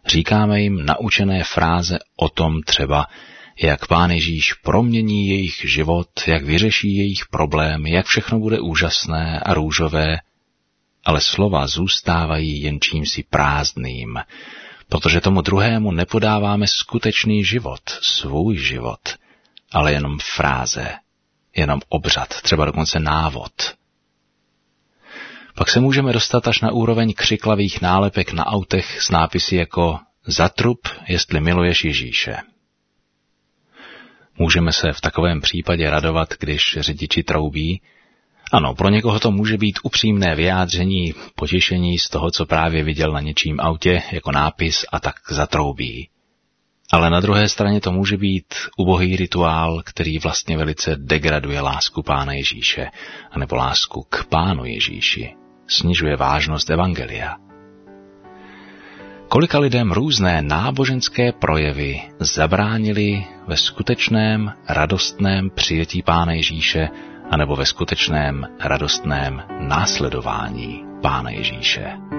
Říkáme jim naučené fráze o tom třeba, jak Pán Ježíš promění jejich život, jak vyřeší jejich problémy, jak všechno bude úžasné a růžové, ale slova zůstávají jen čímsi prázdným, protože tomu druhému nepodáváme skutečný život, svůj život, ale jenom fráze, jenom obřad, třeba dokonce návod. Pak se můžeme dostat až na úroveň křiklavých nálepek na autech s nápisy jako zatrup, jestli miluješ Ježíše. Můžeme se v takovém případě radovat, když řidiči troubí. Ano, pro někoho to může být upřímné vyjádření, potěšení z toho, co právě viděl na něčím autě jako nápis a tak zatroubí. Ale na druhé straně to může být ubohý rituál, který vlastně velice degraduje lásku Pána Ježíše, anebo lásku k Pánu Ježíši. Snižuje vážnost evangelia. Kolika lidem různé náboženské projevy zabránili ve skutečném radostném přijetí Pána Ježíše anebo ve skutečném radostném následování Pána Ježíše.